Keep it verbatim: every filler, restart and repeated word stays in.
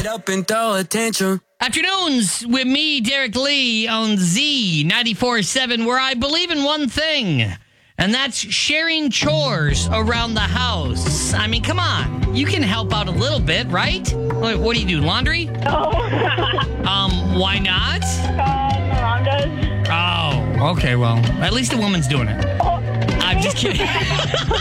up and throw a tantrum. Afternoons with me, Derek Lee, on Z ninety-four point seven, where I believe in one thing, and that's sharing chores around the house. I mean, come on. You can help out a little bit, right? What, what do you do, laundry? No. Um, why not? Um, my mom does. Oh, okay, well, at least the woman's doing it. Oh. I'm just kidding.